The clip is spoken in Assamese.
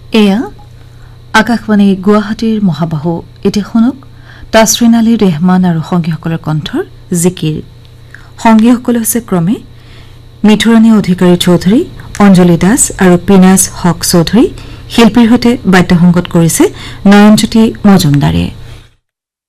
এয়া আকাশবাণী গুৱাহাটীৰ মহাবাহু এতিয়া শুনক তাছৰিন আলী ৰেহমান আৰু সংগীসকলৰ কণ্ঠৰ জিকিৰ সংগীসকল হৈছে ক্ৰমে মিঠুৰাণী অধিকাৰী চৌধুৰী অঞ্জলি দাস আৰু পিনাজ হক চৌধুৰী শিল্পীৰ সৈতে বাদ্যসংগত কৰিছে নয়নজ্যোতি মজুমদাৰে